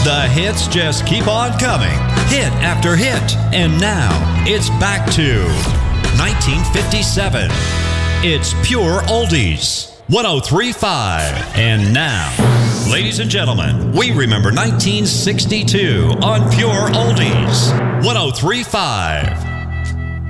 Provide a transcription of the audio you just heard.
The hits just keep on coming, hit after hit. And now, it's back to 1957. It's Pure Oldies, 103.5. And now, ladies and gentlemen, we remember 1962 on Pure Oldies, 103.5.